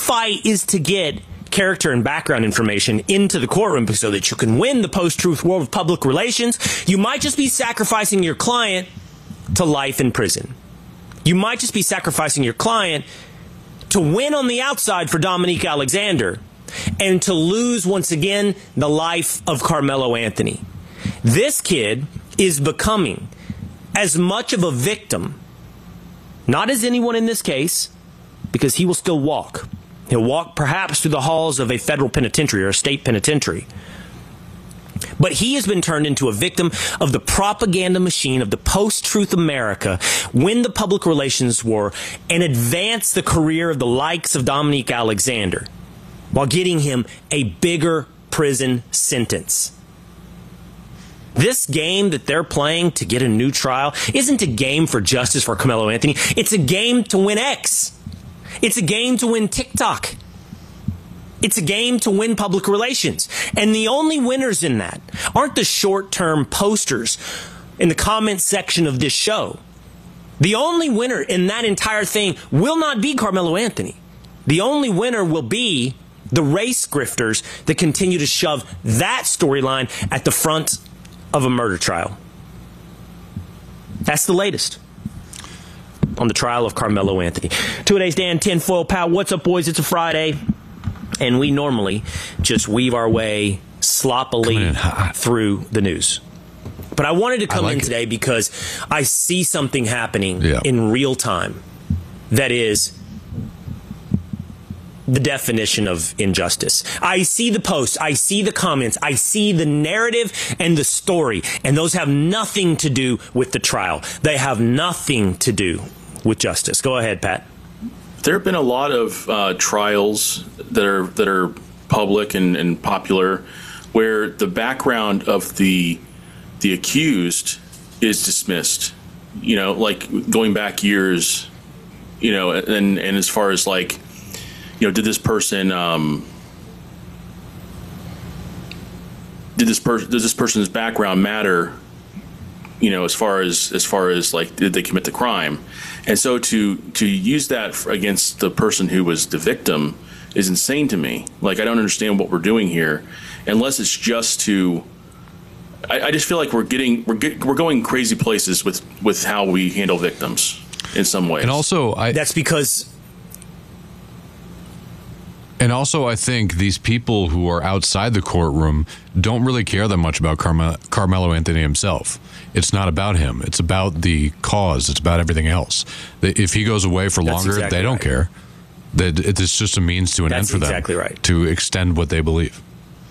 fight is to get character and background information into the courtroom so that you can win the post-truth world of public relations, you might just be sacrificing your client to life in prison. You might just be sacrificing your client to win on the outside for Dominique Alexander and to lose once again the life of Carmelo Anthony. This kid is becoming as much of a victim, not as anyone in this case, because he will still walk. He'll walk perhaps through the halls of a federal penitentiary or a state penitentiary. But he has been turned into a victim of the propaganda machine of the post-truth America, win the public relations war, and advance the career of the likes of Dominique Alexander while getting him a bigger prison sentence. This game that they're playing to get a new trial isn't a game for justice for Carmelo Anthony. It's a game to win X. It's a game to win TikTok. It's a game to win public relations. And the only winners in that aren't the short-term posters in the comments section of this show. The only winner in that entire thing will not be Carmelo Anthony. The only winner will be the race grifters that continue to shove that storyline at the front of a murder trial. That's the latest on the trial of Carmelo Anthony. 2-a-days, Dan, tinfoil pal. What's up, boys? It's a Friday, and we normally just weave our way sloppily through the news. But I wanted to come in today because I see something happening in real time that is the definition of injustice. I see the posts, I see the comments, I see the narrative and the story, and those have nothing to do with the trial. They have nothing to do with justice. Go ahead, Pat. There have been a lot of trials that are public and popular where the background of the accused is dismissed. You know, like going back years, you know, and as far as like, you know, does this person's background matter, you know, as far as like, did they commit the crime? And so to use that against the person who was the victim is insane to me. Like, I don't understand what we're doing here, unless it's just to. I just feel like we're going crazy places with how we handle victims in some ways. And also, that's because. And also, I think these people who are outside the courtroom don't really care that much about Carmelo Anthony himself. It's not about him. It's about the cause. It's about everything else. If he goes away for longer, they don't care. It's just a means to an end for them to extend what they believe.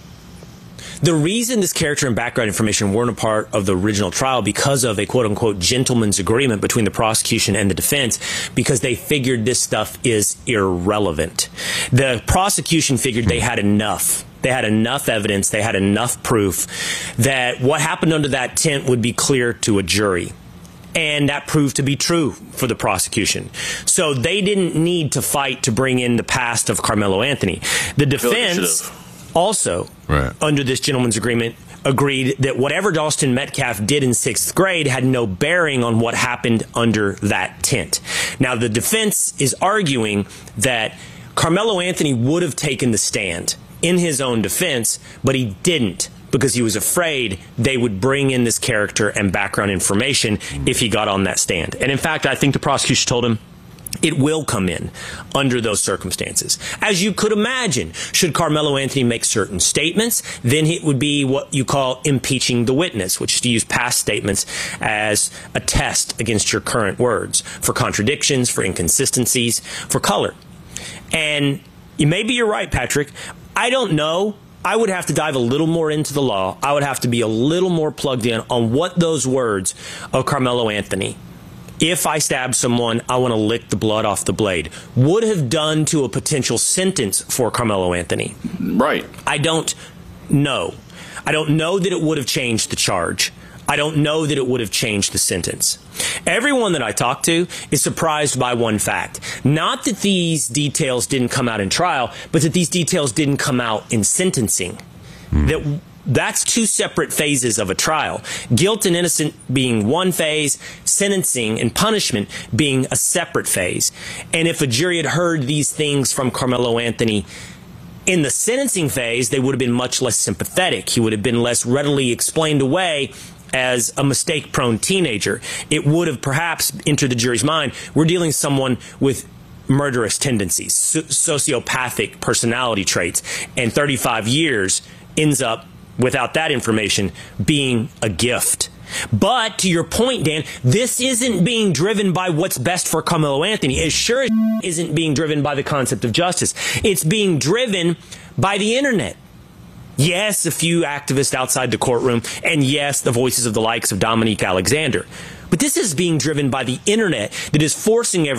The reason this character and background information weren't a part of the original trial because of a quote-unquote gentleman's agreement between the prosecution and the defense, because they figured this stuff is irrelevant. The prosecution figured they had enough. They had enough evidence. They had enough proof that what happened under that tent would be clear to a jury. And that proved to be true for the prosecution. So they didn't need to fight to bring in the past of Carmelo Anthony. The defense also, under this gentleman's agreement, agreed that whatever Dalston Metcalf did in 6th grade had no bearing on what happened under that tent. Now, the defense is arguing that Carmelo Anthony would have taken the stand in his own defense, but he didn't because he was afraid they would bring in this character and background information if he got on that stand. And in fact, I think the prosecution told him it will come in under those circumstances. As you could imagine, should Carmelo Anthony make certain statements, then it would be what you call impeaching the witness, which is to use past statements as a test against your current words for contradictions, for inconsistencies, for color. And maybe you're right, Patrick. I don't know. I would have to dive a little more into the law. I would have to be a little more plugged in on what those words of Carmelo Anthony, if I stab someone, I want to lick the blood off the blade, would have done to a potential sentence for Carmelo Anthony. Right. I don't know. I don't know that it would have changed the charge. I don't know that it would have changed the sentence. Everyone that I talked to is surprised by one fact. Not that these details didn't come out in trial, but that these details didn't come out in sentencing. That That's two separate phases of a trial. Guilt and innocent being one phase, sentencing and punishment being a separate phase. And if a jury had heard these things from Carmelo Anthony in the sentencing phase, they would have been much less sympathetic. He would have been less readily explained away as a mistake-prone teenager. It would have perhaps entered the jury's mind, we're dealing with someone with murderous tendencies, sociopathic personality traits, and 35 years ends up, without that information, being a gift. But to your point, Dan, this isn't being driven by what's best for Carmelo Anthony. It sure as isn't being driven by the concept of justice. It's being driven by the internet. Yes, a few activists outside the courtroom, and yes, the voices of the likes of Dominique Alexander. But this is being driven by the internet that is forcing everyone